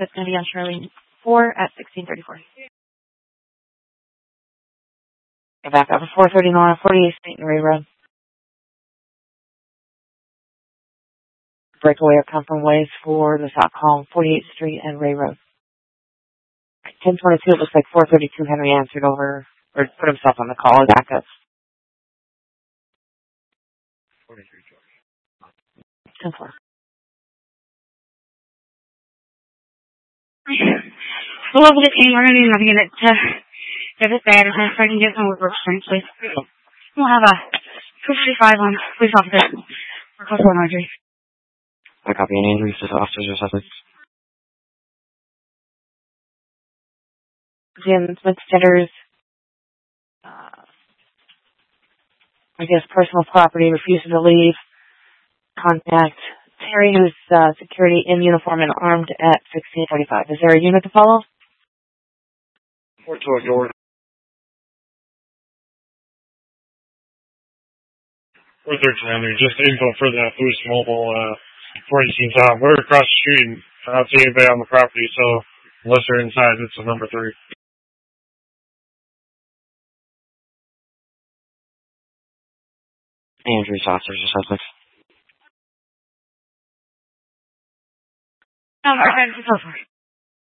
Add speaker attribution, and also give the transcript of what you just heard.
Speaker 1: That's going to be on Shirley 4 at 1634. Back up to 430 North 48th Street and Ray Road. Breakaway or come from ways for the South Hall, 48th Street and Ray Road. 1022, it looks like 432 Henry answered over, or put himself on the call as backup. 10-4.
Speaker 2: Well, over the team, we're going to be looking at get it bad if I can get some work strength, please. We'll have a 245 on police officer for close one injury.
Speaker 3: I copy any injuries to officers or suspects.
Speaker 1: Jim Smith Center's, I guess, personal property, refuses to leave. Contact Terry, who's security in uniform and armed at 1645. Is there a unit to follow?
Speaker 4: Or to a door. Or 1300, just info for that Boost Mobile 418 top. We're across the street and I don't see anybody on the property, so unless they're inside, it's a number 3.
Speaker 3: Any injuries to officers or suspects.
Speaker 2: No, I'm ready to go for it.